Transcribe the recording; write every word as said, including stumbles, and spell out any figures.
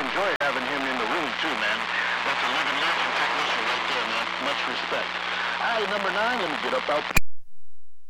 enjoy having him in the room, too, man. That's a living legend technician right there, man. Much respect. All right, number nine, let me get up out